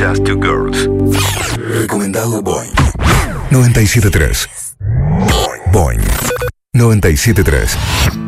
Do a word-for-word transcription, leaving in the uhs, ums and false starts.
Just Two Girls. Recomendado Boing noventa y siete punto tres. Boing noventa y siete punto tres.